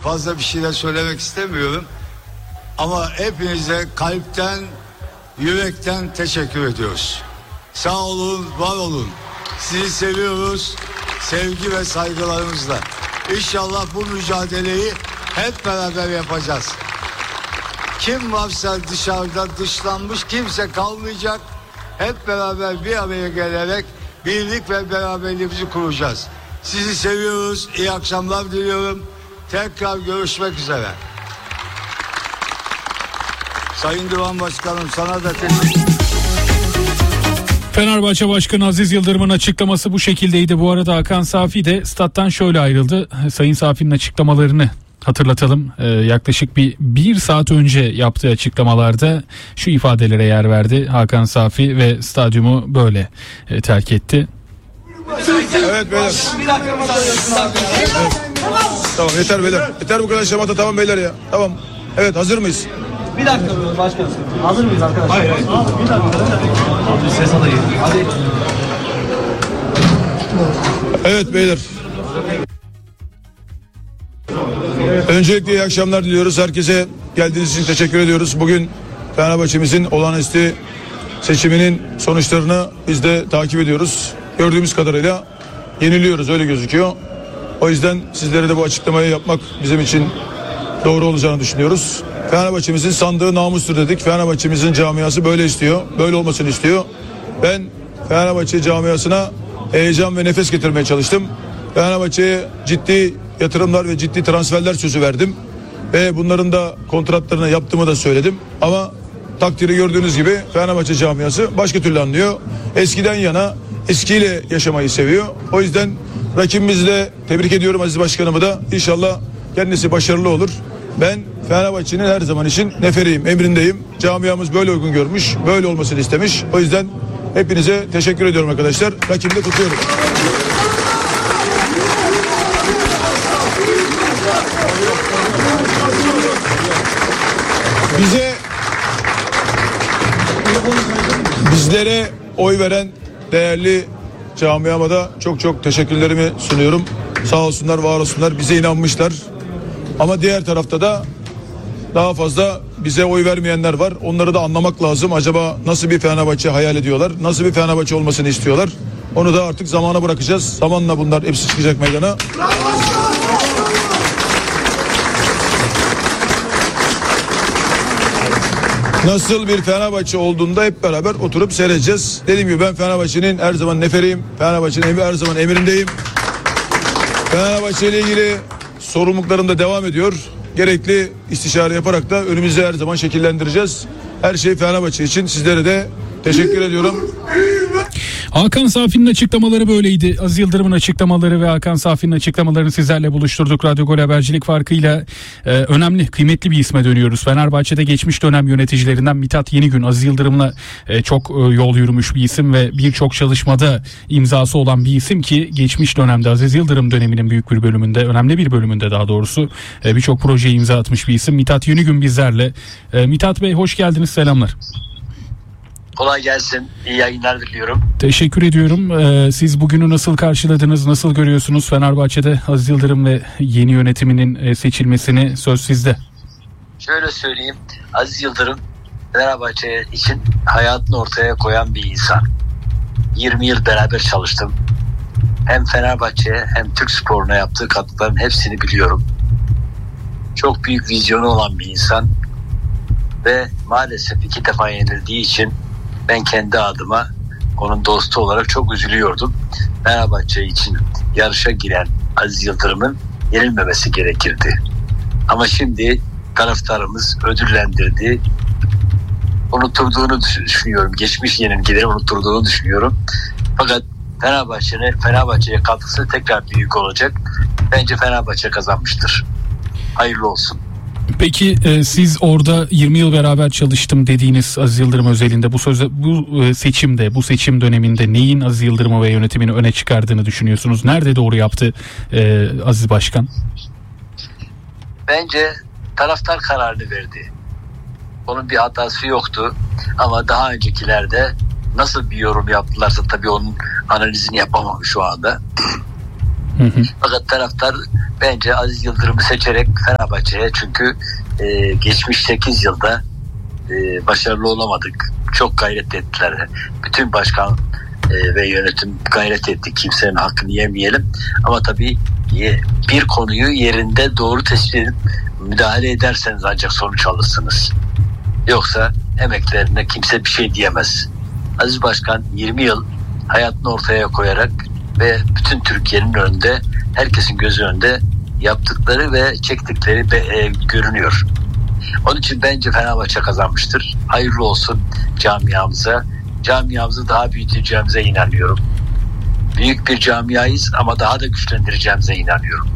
fazla bir şeyler söylemek istemiyorum. Ama hepinize kalpten, yürekten teşekkür ediyoruz. Sağ olun, var olun. Sizi seviyoruz. Sevgi ve saygılarımızla. İnşallah bu mücadeleyi hep beraber yapacağız. Kim varsa dışarıda dışlanmış kimse kalmayacak. Hep beraber bir araya gelerek birlik ve beraberliğimizi kuracağız. Sizi seviyoruz. İyi akşamlar diliyorum. Tekrar görüşmek üzere. Sayın Divan Başkanım, sana da teşekkür ederim. Fenerbahçe Başkanı Aziz Yıldırım'ın açıklaması bu şekildeydi. Bu arada Hakan Safi de stat'tan şöyle ayrıldı. Sayın Safi'nin açıklamalarını hatırlatalım. Yaklaşık bir saat önce yaptığı açıklamalarda şu ifadelere yer verdi Hakan Safi ve stadyumu böyle terk etti. Evet beyler. Evet. Tamam yeter beyler. Yeter bu kadar şamata, tamam beyler ya. Tamam. Evet, hazır mıyız? Bir dakika başkanım. Hazır mıyız arkadaşlar? Hayır. Bir dakika. Abi ses alayım. Hadi. Evet beyler. Öncelikle iyi akşamlar diliyoruz. Herkese geldiğiniz için teşekkür ediyoruz. Bugün Fenerbahçe'mizin olağanüstü seçiminin sonuçlarını biz de takip ediyoruz. Gördüğümüz kadarıyla yeniliyoruz, öyle gözüküyor. O yüzden sizlere de bu açıklamayı yapmak bizim için doğru olacağını düşünüyoruz. Fenerbahçe'mizin sandığı namustur dedik. Fenerbahçe'mizin camiası böyle istiyor. Böyle olmasını istiyor. Ben Fenerbahçe camiasına heyecan ve nefes getirmeye çalıştım. Fenerbahçe'ye ciddi yatırımlar ve ciddi transferler sözü verdim. Ve bunların da kontratlarını yaptığımı da söyledim. Ama takdiri gördüğünüz gibi Fenerbahçe camiası başka türlü anlıyor. Eskiden yana, eskiyle yaşamayı seviyor. O yüzden rakibimizle tebrik ediyorum Aziz Başkanımı da. İnşallah kendisi başarılı olur. Ben Fenerbahçe'nin her zaman için neferiyim, emrindeyim. Camiamız böyle uygun görmüş, böyle olmasını istemiş. O yüzden hepinize teşekkür ediyorum arkadaşlar. Rakibi de kutluyorum. Bizlere oy veren değerli camiama da çok çok teşekkürlerimi sunuyorum. Sağ olsunlar, var olsunlar, bize inanmışlar. Ama diğer tarafta da daha fazla bize oy vermeyenler var. Onları da anlamak lazım. Acaba nasıl bir Fenerbahçe hayal ediyorlar? Nasıl bir Fenerbahçe olmasını istiyorlar? Onu da artık zamana bırakacağız. Zamanla bunlar hepsi çıkacak meydana. Nasıl bir Fenerbahçe olduğunda hep beraber oturup seyredeceğiz. Dediğim gibi ben Fenerbahçe'nin her zaman neferiyim. Fenerbahçe'nin her zaman emrindeyim. Fenerbahçe ile ilgili sorumluluklarım da devam ediyor. Gerekli istişare yaparak da önümüzde her zaman şekillendireceğiz. Her şey Fenerbahçe için. Sizlere de teşekkür ediyorum. Hakan Safi'nin açıklamaları böyleydi. Aziz Yıldırım'ın açıklamaları ve Hakan Safi'nin açıklamalarını sizlerle buluşturduk. Radyo Gol Habercilik farkıyla önemli, kıymetli bir isme dönüyoruz. Fenerbahçe'de geçmiş dönem yöneticilerinden Mithat Yenigün, Aziz Yıldırım'la çok yol yürümüş bir isim ve birçok çalışmada imzası olan bir isim ki geçmiş dönemde Aziz Yıldırım döneminin büyük bir bölümünde, önemli bir bölümünde daha doğrusu birçok projeye imza atmış bir isim. Mithat Yenigün bizlerle. Mithat Bey hoş geldiniz, selamlar. Kolay gelsin. İyi yayınlar diliyorum. Teşekkür ediyorum. Siz bugünü nasıl karşıladınız? Nasıl görüyorsunuz Fenerbahçe'de Aziz Yıldırım ve yeni yönetiminin seçilmesini? Söz sizde. Şöyle söyleyeyim. Aziz Yıldırım Fenerbahçe için hayatını ortaya koyan bir insan. 20 yıl beraber çalıştım. Hem Fenerbahçe'ye hem Türk sporuna yaptığı katkıların hepsini biliyorum. Çok büyük vizyonu olan bir insan. Ve maalesef 2 defa yenildiği için ben kendi adıma onun dostu olarak çok üzülüyordum. Fenerbahçe için yarışa giren Aziz Yıldırım'ın yenilmemesi gerekirdi. Ama şimdi taraftarımız ödüllendirdi. Unutturduğunu düşünüyorum. Geçmiş yenilgileri unutturduğunu düşünüyorum. Fakat Fenerbahçe'ye katkısı tekrar büyük olacak. Bence Fenerbahçe kazanmıştır. Hayırlı olsun. Peki siz orada 20 yıl beraber çalıştım dediğiniz Aziz Yıldırım özelinde bu seçim döneminde neyin Aziz Yıldırım'ı ve yönetimini öne çıkardığını düşünüyorsunuz? Nerede doğru yaptı Aziz Başkan? Bence taraftar kararını verdi. Onun bir hatası yoktu ama daha öncekilerde nasıl bir yorum yaptılarsa tabii onun analizini yapamam şu anda. Fakat taraftar bence Aziz Yıldırım'ı seçerek Fenerbahçe'ye, çünkü geçmiş 8 yılda başarılı olamadık. Çok gayret ettiler. Bütün başkan ve yönetim gayret etti. Kimsenin hakkını yemeyelim. Ama tabii bir konuyu yerinde doğru tespit edip müdahale ederseniz ancak sonuç alırsınız. Yoksa emeklerine kimse bir şey diyemez. Aziz Başkan 20 yıl hayatını ortaya koyarak ve bütün Türkiye'nin önünde, herkesin gözü önünde yaptıkları ve çektikleri görünüyor. Onun için bence Fenerbahçe kazanmıştır. Hayırlı olsun camiamıza. Camiamızı daha büyüteceğimize inanıyorum. Büyük bir camiayız ama daha da güçlendireceğimize inanıyorum.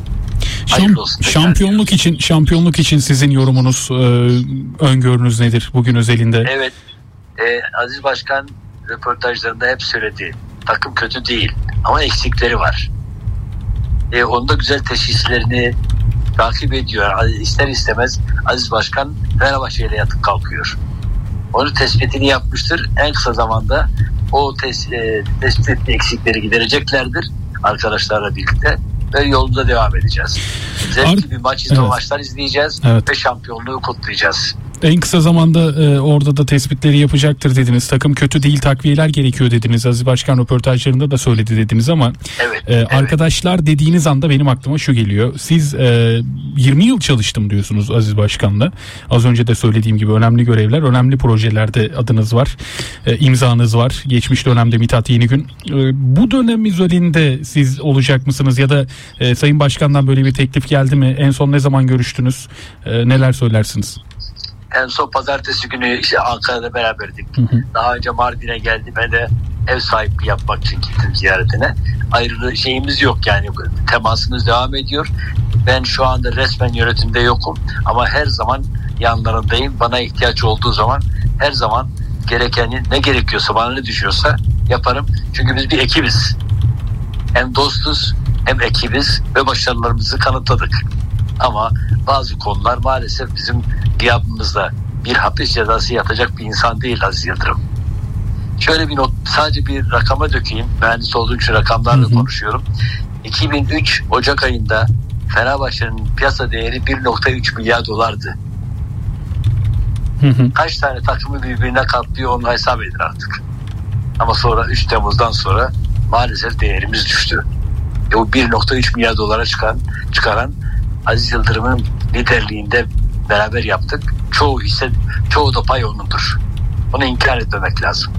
Şampiyonluk için sizin yorumunuz, öngörünüz nedir bugün özelinde? Evet. Aziz Başkan röportajlarında hep söyledi. Takım kötü değil ama eksikleri var. Onda güzel teşhislerini takip ediyor. İster istemez Aziz Başkan Fenerbahçe ile yatıp kalkıyor. Onu tespitini yapmıştır. En kısa zamanda o tespit ettiği eksikleri gidereceklerdir arkadaşlarla birlikte ve yolumuza devam edeceğiz. Zevkli bir maç, maçlar izleyeceğiz ve şampiyonluğu kutlayacağız. En kısa zamanda orada da tespitleri yapacaktır dediniz. Takım kötü değil, takviyeler gerekiyor dediniz. Aziz Başkan röportajlarında da söyledi dediniz ama arkadaşlar dediğiniz anda benim aklıma şu geliyor. Siz 20 yıl çalıştım diyorsunuz Aziz Başkan'la. Az önce de söylediğim gibi önemli görevler, önemli projelerde adınız var. İmzanız var. Geçmiş dönemde Mithat Yenigün. Bu dönem üzerinde siz olacak mısınız ya da Sayın Başkan'dan böyle bir teklif geldi mi? En son ne zaman görüştünüz? Neler söylersiniz? En son pazartesi günü Ankara'da beraberdik. Daha önce Mardin'e geldi. Ben de ev sahipliği yapmak için gittim ziyaretine. Ayrı şeyimiz yok yani. Temasımız devam ediyor. Ben şu anda resmen yönetimde yokum. Ama her zaman yanlarındayım. Bana ihtiyaç olduğu zaman her zaman gerekeni, ne gerekiyorsa, bana ne düşüyorsa yaparım. Çünkü biz bir ekibiz. Hem dostuz hem ekibiz ve başarılarımızı kanıtladık. Ama bazı konular maalesef bizim gıyabımızda, bir hapis cezası yatacak bir insan değil Aziz Yıldırım. Şöyle bir not, sadece bir rakama dökeyim. Mühendis olduğum için rakamlarla konuşuyorum. 2003 Ocak ayında Fenerbahçe'nin piyasa değeri 1.3 milyar dolardı. Kaç tane takımı birbirine katlıyor onu hesap edin artık. Ama sonra 3 Temmuz'dan sonra maalesef değerimiz düştü. O 1.3 milyar dolara çıkaran Aziz Yıldırım'ın liderliğinde beraber yaptık. Çoğu da pay onundur. Bunu inkar etmemek lazım.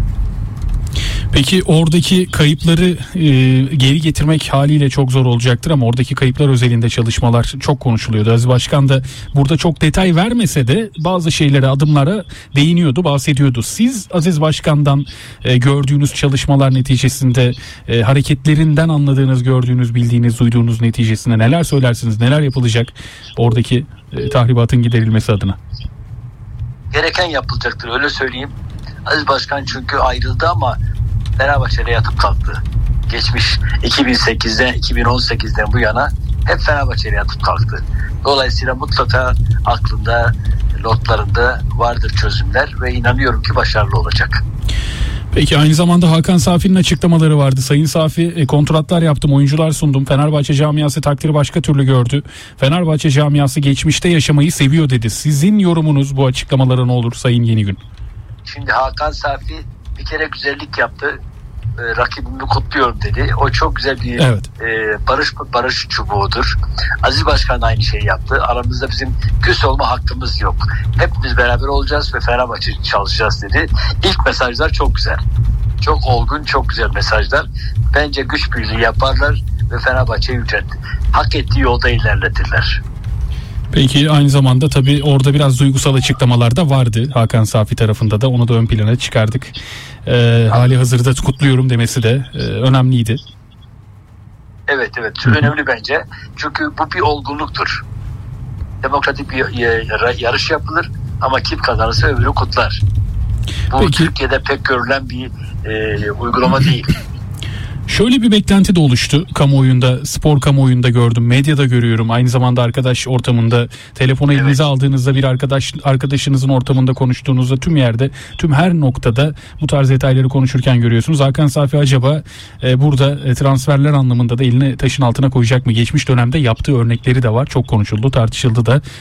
Peki oradaki kayıpları geri getirmek haliyle çok zor olacaktır ama oradaki kayıplar özelinde çalışmalar çok konuşuluyordu. Aziz Başkan da burada çok detay vermese de bazı şeylere, adımlara değiniyordu, bahsediyordu. Siz Aziz Başkan'dan gördüğünüz çalışmalar neticesinde, hareketlerinden anladığınız, gördüğünüz, bildiğiniz, duyduğunuz neticesinde neler söylersiniz? Neler yapılacak oradaki tahribatın giderilmesi adına? Gereken yapılacaktır, öyle söyleyeyim. Aziz Başkan çünkü ayrıldı ama Fenerbahçe'de yatıp kalktı. Geçmiş 2008'den 2018'den bu yana hep Fenerbahçe'de yatıp kalktı. Dolayısıyla mutlaka aklında, notlarında vardır çözümler ve inanıyorum ki başarılı olacak. Peki aynı zamanda Hakan Safi'nin açıklamaları vardı. Sayın Safi, kontratlar yaptım, oyuncular sundum. Fenerbahçe camiası takdiri başka türlü gördü. Fenerbahçe camiası geçmişte yaşamayı seviyor dedi. Sizin yorumunuz bu açıklamalara ne olur Sayın Yenigün? Şimdi Hakan Safi bir kere güzellik yaptı. Rakibimi kutluyorum dedi. O çok güzel bir barış çubuğudur. Aziz Başkan da aynı şeyi yaptı. Aramızda bizim küs olma hakkımız yok. Hepimiz beraber olacağız ve Fenerbahçe çalışacağız dedi. İlk mesajlar çok güzel. Çok olgun, çok güzel mesajlar. Bence güç birliği yaparlar ve Fenerbahçe'yi hak ettiği yolda ilerletirler. Peki aynı zamanda tabii orada biraz duygusal açıklamalar da vardı Hakan Safi tarafında da, onu da ön plana çıkardık. Hali hazırda kutluyorum demesi de önemliydi. Evet önemli bence. Çünkü bu bir olgunluktur. Demokratik bir yarış yapılır ama kim kazanırsa öbürü kutlar. Bu Türkiye'de pek görülen bir uygulama değil. Şöyle bir beklenti de oluştu kamuoyunda, spor kamuoyunda gördüm, medyada görüyorum. Aynı zamanda arkadaş ortamında, telefonu elinize aldığınızda bir arkadaşınızın ortamında konuştuğunuzda tüm yerde, tüm her noktada bu tarz detayları konuşurken görüyorsunuz. Hakan Safi acaba burada transferler anlamında da elini taşın altına koyacak mı? Geçmiş dönemde yaptığı örnekleri de var. Çok konuşuldu, tartışıldı da.